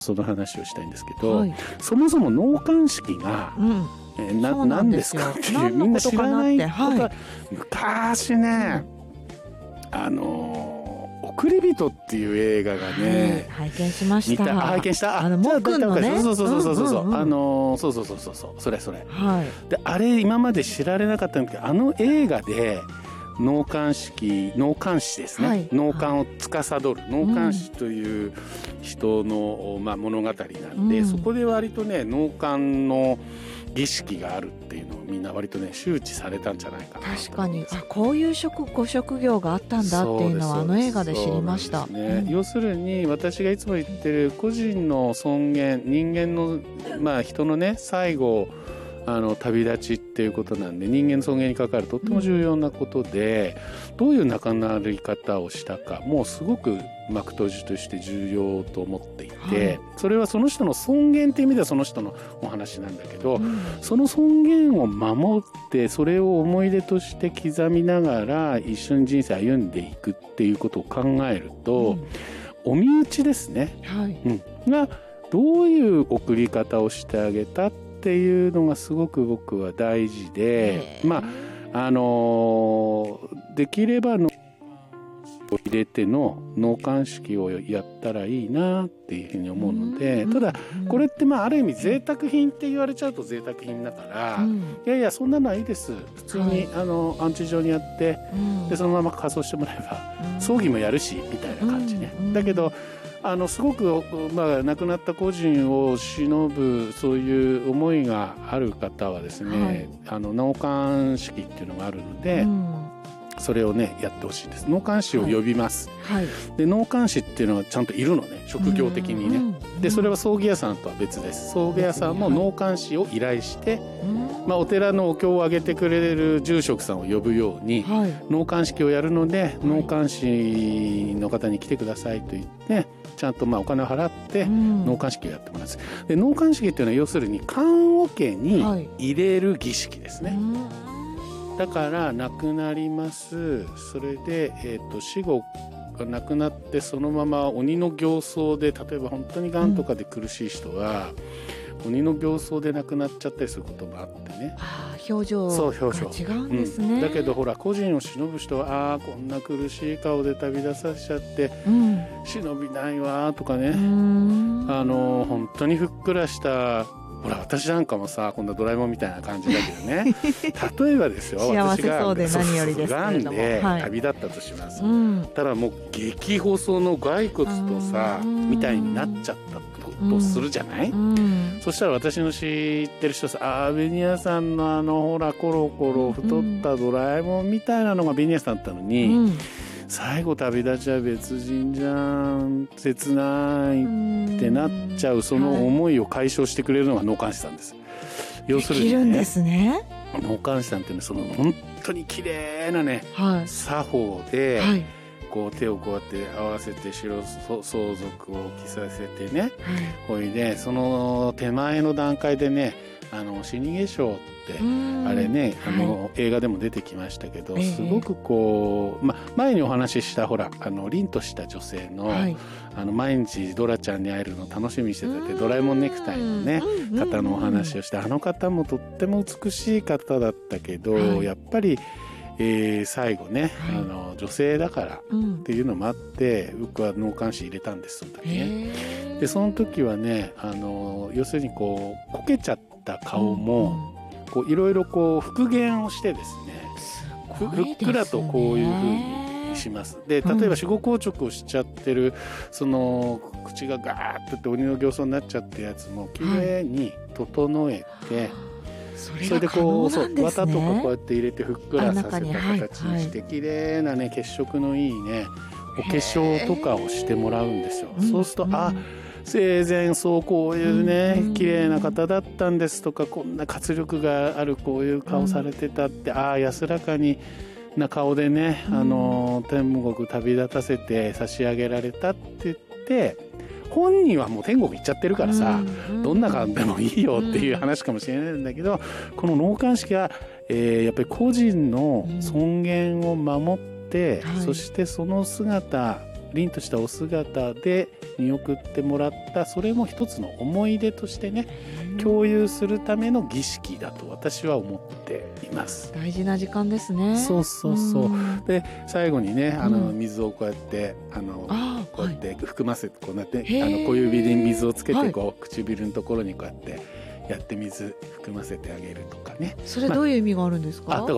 その話をしたいんですけど、そもそも納棺式が、何ですかっていうみんな知らないことが、昔ね、送り人っていう映画がね、 拝見しました。 拝見した。 もっくんのね。 そうそれ。で、あれ今まで知られなかったんだけど、あの映画で納棺師ですね。納棺を司る納棺師という人の、物語なんで、そこで割とね、納棺の儀式があるっていうのをみんな割とね周知されたんじゃないかな。 確かにこういうご職業があったんだっていうのはあの映画で知りました。 要するに私がいつも言ってる個人の尊厳、人間の人のね最後旅立ちっていうことなんで、人間の尊厳に関わるとっても重要なことで、どういう亡くなり方をしたかもうすごく幕閉じとして重要と思っていて、それはその人の尊厳っていう意味ではその人のお話なんだけど、その尊厳を守ってそれを思い出として刻みながら一緒に人生歩んでいくっていうことを考えると、お身内ですね、がどういう送り方をしてあげたっていうのがすごく僕は大事で、できればを入れての納棺式をやったらいいなっていうふうに思うので、ただこれってある意味贅沢品って言われちゃうと贅沢品だから、いやそんなのはいいです、普通に、安置場にやって、でそのまま火葬してもらえば、葬儀もやるしみたいな感じね、だけどすごく、亡くなった故人を偲ぶそういう思いがある方はですね、納棺式っていうのがあるので、それをねやってほしいです。納棺師を呼びます、で納棺師っていうのはちゃんといるのね、職業的にね、でそれは葬儀屋さんとは別です。葬儀屋さんも納棺師を依頼して、お寺のお経をあげてくれる住職さんを呼ぶように、納棺式をやるので、納棺師の方に来てくださいと言ってちゃんとお金を払って納棺式をやってもらうんです。で納棺式っていうのは要するに棺桶に入れる儀式ですね、だから亡くなります。それで、死後亡くなってそのまま鬼の形相で、例えば本当にがんとかで苦しい人は、鬼の形相で亡くなっちゃったりすることもあってね、 表情が違うんですね、 だけどほら個人を偲ぶ人はこんな苦しい顔で旅立たせちゃって、忍びないわとかね、本当にふっくらしたほら私なんかもさ、こんなドラえもんみたいな感じだけどね例えばですよ、 幸せそうで何よりですけれども、 がんで旅立ったとします、ただもう激細の骸骨とさみたいになっちゃったとするじゃない、そしたら私の知ってる人さ、ベニヤさんのほらコロコロ太ったドラえもんみたいなのがベニヤさんだったのに、最後旅立ちは別人じゃん、切ないってなっちゃう、その思いを解消してくれるのが納棺師さんです。要するに、 できるんですね。 納棺師さんっていうのはその本当に綺麗なね、作法で、こう手をこうやって合わせて白相続を着させてね、ほいでその手前の段階でね、死に化粧ってあれね、映画でも出てきましたけど、すごくこう、前にお話ししたほら凛とした女性の、毎日ドラちゃんに会えるの楽しみにしてたって、ドラえもんネクタイのね、方のお話をして、あの方もとっても美しい方だったけど、やっぱり最後ね、女性だからっていうのもあって、僕は納棺師入れたんです、その時ね。でその時はね、要するにこうこけちゃった顔もいろいろ復元をしてですね、ふっくらとこういう風にします。で例えば死後硬直をしちゃってる、その口がガーッとって鬼の形相になっちゃったやつもきれいに整えて、それでこう綿とかこうやって入れてふっくらさせた形にして、綺麗なね血色のいいねお化粧とかをしてもらうんですよ。そうすると生前こういうね綺麗な方だったんですとか、こんな活力があるこういう顔されてたって、安らかにな顔でね、天国旅立たせて差し上げられたって言って、本人はもう天国行っちゃってるからさ、どんな顔でもいいよっていう話かもしれないんだけど、この納棺式は、やっぱり個人の尊厳を守って、そしてその姿凛としたお姿で見送ってもらった、それも一つの思い出としてね、共有するための儀式だと私は思っています。 大事な時間ですね。 そうそうそう。で最後にね水をこうやってこうやって含ませて、こうやって小指で水をつけてこう、唇のところにこうやって水含ませてあげるとかね。 それどういう意味があるんですか？ だから